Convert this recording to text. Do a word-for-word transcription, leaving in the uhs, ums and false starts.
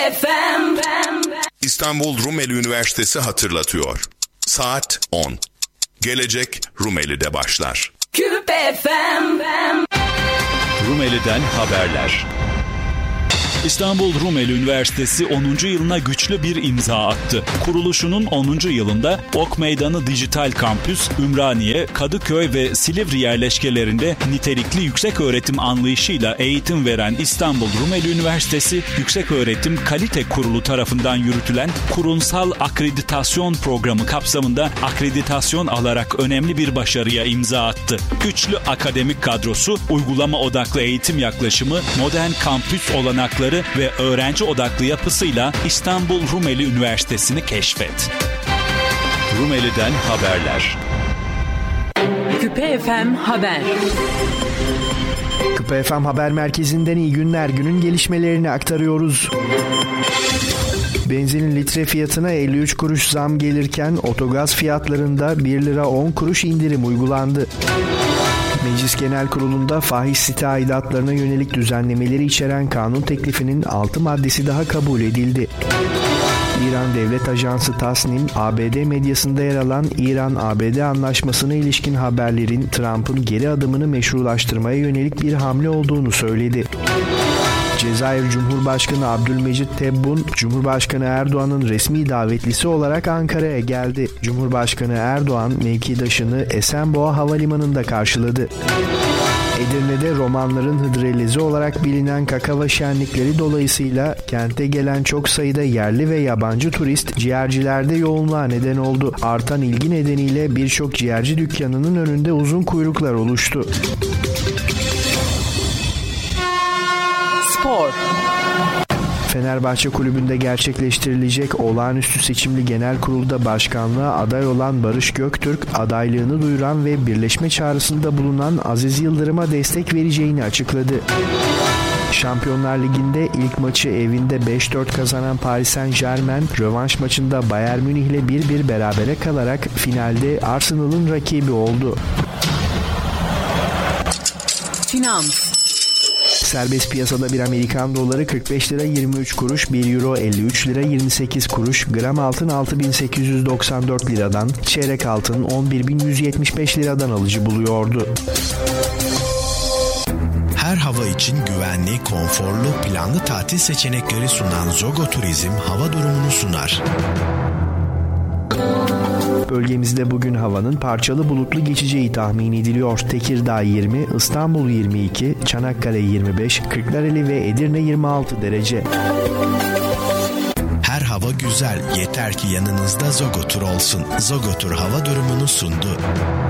F M. İstanbul Rumeli Üniversitesi hatırlatıyor. Saat on. Gelecek Rumeli'de başlar. Küpe F M. Rumeli'den haberler. İstanbul Rumeli Üniversitesi onuncu yılına güçlü bir imza attı. Kuruluşunun onuncu yılında Ok Meydanı Dijital Kampüs, Ümraniye, Kadıköy ve Silivri yerleşkelerinde nitelikli yükseköğretim anlayışıyla eğitim veren İstanbul Rumeli Üniversitesi, Yükseköğretim Kalite Kurulu tarafından yürütülen kurumsal akreditasyon programı kapsamında akreditasyon alarak önemli bir başarıya imza attı. Güçlü akademik kadrosu, uygulama odaklı eğitim yaklaşımı, modern kampüs olanakları ve öğrenci odaklı yapısıyla İstanbul Rumeli Üniversitesi'ni keşfet. Rumeli'den haberler. Küpe F M Haber. Küpe F M Haber Merkezi'nden iyi günler, günün gelişmelerini aktarıyoruz. Benzinin litre fiyatına elli üç kuruş zam gelirken otogaz fiyatlarında bir lira on kuruş indirim uygulandı. Meclis Genel Kurulu'nda fahiş site aidatlarına yönelik düzenlemeleri içeren kanun teklifinin altı maddesi daha kabul edildi. İran Devlet Ajansı Tasnim, A B D medyasında yer alan İran-A B D anlaşmasına ilişkin haberlerin Trump'ın geri adımını meşrulaştırmaya yönelik bir hamle olduğunu söyledi. Cezayir Cumhurbaşkanı Abdülmecit Tebboune, Cumhurbaşkanı Erdoğan'ın resmi davetlisi olarak Ankara'ya geldi. Cumhurbaşkanı Erdoğan, mevkidaşını Esenboğa Havalimanı'nda karşıladı. Edirne'de romanların hıdrellezi olarak bilinen kakava şenlikleri dolayısıyla kente gelen çok sayıda yerli ve yabancı turist ciğercilerde yoğunluğa neden oldu. Artan ilgi nedeniyle birçok ciğerci dükkanının önünde uzun kuyruklar oluştu. Spor. Fenerbahçe Kulübü'nde gerçekleştirilecek olağanüstü seçimli genel kurulda başkanlığa aday olan Barış Göktürk, adaylığını duyuran ve birleşme çağrısında bulunan Aziz Yıldırım'a destek vereceğini açıkladı. Şampiyonlar Ligi'nde ilk maçı evinde beş dört kazanan Paris Saint-Germain, rövanş maçında Bayern Münih ile bir bir berabere kalarak finalde Arsenal'ın rakibi oldu. Finans. Serbest piyasada bir Amerikan doları kırk beş lira yirmi üç kuruş, bir euro elli üç lira yirmi sekiz kuruş, gram altın altı bin sekiz yüz doksan dört liradan, çeyrek altın on bir bin yüz yetmiş beş liradan alıcı buluyordu. Her hava için güvenli, konforlu, planlı tatil seçenekleri sunan Zogo Turizm hava durumunu sunar. Bölgemizde bugün havanın parçalı bulutlu geçeceği tahmin ediliyor. Tekirdağ yirmi, İstanbul yirmi iki, Çanakkale yirmi beş, Kırklareli ve Edirne yirmi altı derece. Her hava güzel, yeter ki yanınızda Zogo Tur olsun. Zogo Tur hava durumunu sundu.